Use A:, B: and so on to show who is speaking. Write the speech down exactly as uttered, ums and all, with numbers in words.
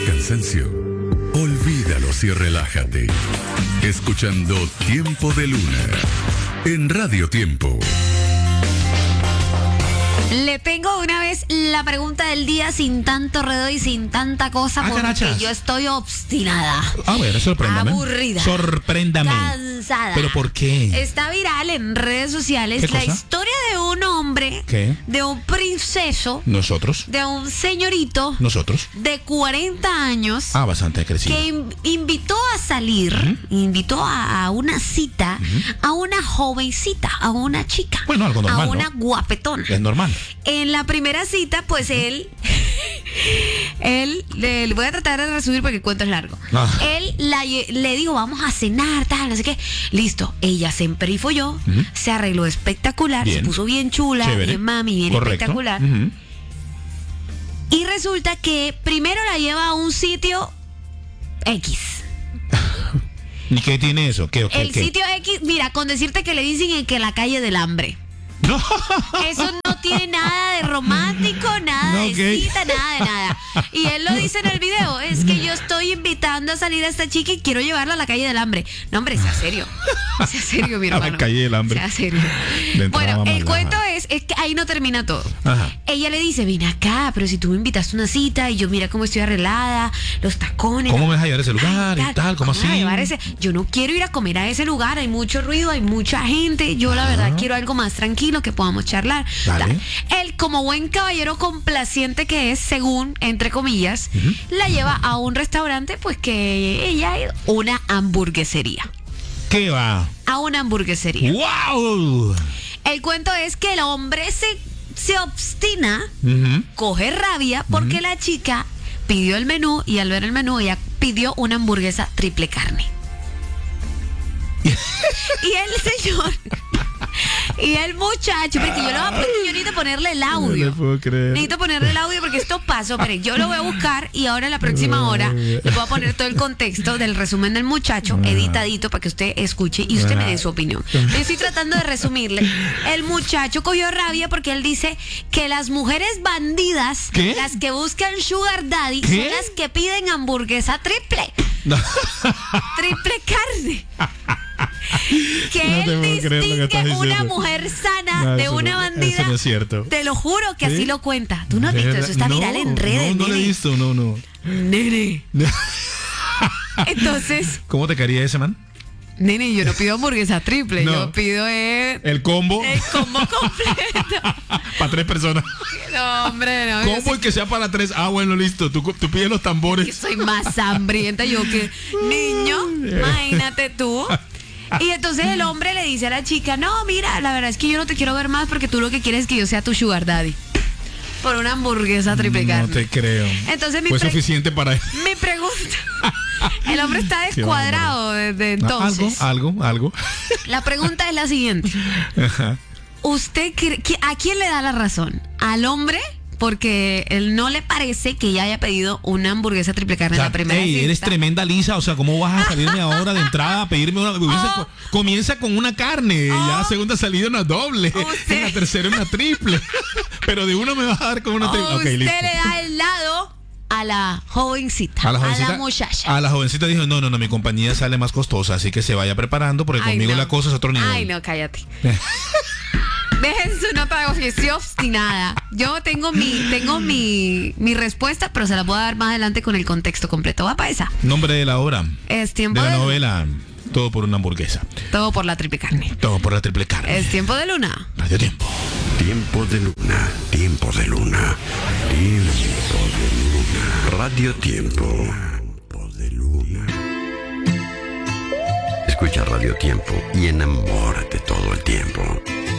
A: cansancio, olvídalos y relájate. Escuchando Tiempo de Luna en Radio Tiempo.
B: Le tengo una vez la pregunta del día sin tanto redo y sin tanta cosa,
C: Ah,
B: porque
C: carachas.
B: yo estoy obstinada.
C: A ver, sorpréndame.
B: Aburrida.
C: Sorpréndame.
B: Cansada.
C: ¿Pero por qué?
B: Está viral en redes sociales
C: ¿Qué
B: la
C: cosa?
B: historia de un hombre,
C: ¿Qué?
B: de un princeso,
C: ¿Nosotros?
B: de un señorito
C: ¿Nosotros?
B: de cuarenta años.
C: Ah, bastante crecido.
B: Que in- invitó a salir, uh-huh. invitó a, a una cita, uh-huh. a una jovencita, a una chica,
C: bueno, algo normal,
B: a una
C: ¿no?
B: guapetona.
C: Es normal.
B: En la primera cita, pues uh-huh. él, él, le, le voy a tratar de resumir porque el cuento es largo. Ah. Él la, le dijo, vamos a cenar, tal, no sé qué. Listo, ella se emperifolló, uh-huh. se arregló espectacular, bien. Se puso bien chula, chévere. Bien mami, bien correcto. Espectacular. Uh-huh. Y resulta que primero la lleva a un sitio X.
C: ¿Y qué tiene eso? ¿Qué, qué,
B: el
C: qué?
B: sitio X, mira, con decirte que le dicen en que la calle del hambre.
C: No.
B: Eso no tiene nada de romántico, nada no, de okay. cita, nada de nada. Y él lo dice en el video, es que yo estoy invitando a salir a esta chica y quiero llevarla a la calle del hambre. No, hombre, sea serio. Sea serio, mi hermano.
C: A la calle del hambre.
B: Sea serio. Bueno, el cuento es, es que ahí no termina todo. Ajá. Ella le dice, ven acá, pero si tú me invitaste a una cita y yo mira cómo estoy arreglada, los tacones.
C: ¿Cómo me vas a llevar a ese lugar
B: ay,
C: y tal? ¿Cómo, ¿Cómo así?
B: Ese? Yo no quiero ir a comer a ese lugar, hay mucho ruido, hay mucha gente. Yo la verdad quiero algo más tranquilo, que podamos charlar. Dale. Él, como buen caballero complaciente que es, según, entre comillas, uh-huh. la lleva a un restaurante, pues que ella es una hamburguesería.
C: ¿Qué va?
B: A una hamburguesería.
C: ¡Wow!
B: El cuento es que el hombre se, se obstina,
C: uh-huh.
B: coge rabia, porque uh-huh. la chica pidió el menú y al ver el menú ella pidió una hamburguesa triple carne. Y el señor y el muchacho, porque yo, lo, porque yo necesito ponerle el audio.
C: No le puedo creer.
B: Necesito ponerle el audio porque esto pasó. Pero yo lo voy a buscar y ahora en la próxima hora le voy a poner todo el contexto del resumen del muchacho, editadito, para que usted escuche y usted me dé su opinión. Yo estoy tratando de resumirle. El muchacho cogió rabia porque él dice que las mujeres bandidas,
C: ¿qué?
B: Las que buscan sugar daddy,
C: ¿qué?
B: Son las que piden hamburguesa triple.
C: No.
B: Triple carne. Que
C: no
B: él distingue
C: que
B: una mujer sana no, de una
C: no,
B: bandida.
C: Eso no es cierto.
B: Te lo juro que
C: ¿sí?
B: Así lo cuenta. Tú no has visto eso, está
C: no,
B: viral en redes.
C: No, no lo he visto, no, no.
B: Nene. Entonces.
C: ¿Cómo te caería ese man?
B: Nene, yo no pido hamburguesa triple,
C: no.
B: Yo pido el,
C: el combo.
B: El combo completo.
C: Para tres personas.
B: No, hombre, no.
C: Combo y que sea para tres. Ah, bueno, listo. Tú, tú pides los tambores.
B: Yo soy más hambrienta, yo que niño, imagínate tú. Y entonces el hombre le dice a la chica, no, mira, la verdad es que yo no te quiero ver más porque tú lo que quieres es que yo sea tu sugar daddy. Por una hamburguesa triple carne.
C: No te creo.
B: Entonces mi
C: Fue
B: pre-
C: suficiente para él.
B: Mi pregunta. El hombre está descuadrado desde entonces.
C: Algo, algo, algo.
B: La pregunta es la siguiente.
C: Ajá.
B: ¿Usted cree, a quién le da la razón? ¿Al hombre? Porque él no le parece que ella haya pedido una hamburguesa triple carne, o sea, en la primera
C: ey,
B: cita.
C: Eres tremenda, Lisa. O sea, ¿cómo vas a salirme ahora de entrada a pedirme una?
B: Oh.
C: Comienza con una carne,
B: oh.
C: ya la segunda salida una doble,
B: usted.
C: En la tercera una triple. Pero de uno me vas a dar con una
B: oh,
C: triple. Okay,
B: usted
C: listo.
B: le da el lado a la jovencita,
C: a la jovencita,
B: a la muchacha.
C: A la jovencita dijo, no, no, no, mi compañía sale más costosa, así que se vaya preparando porque
B: Ay,
C: conmigo
B: no.
C: la cosa es otro nivel.
B: Ay, no, cállate. Dejen su nota de oficio obstinada. Yo tengo mi tengo mi, mi respuesta, pero se la voy a dar más adelante con el contexto completo. Va para esa.
C: Nombre de la obra.
B: Es tiempo
C: de la
B: de
C: novela. Todo por una hamburguesa.
B: Todo por la triple carne.
C: Todo por la triple carne.
B: Es tiempo de luna.
C: Radio Tiempo.
A: Tiempo de luna. Tiempo de luna. Tiempo de luna. Radio Tiempo. Tiempo de luna. Escucha Radio Tiempo y enamórate todo el tiempo.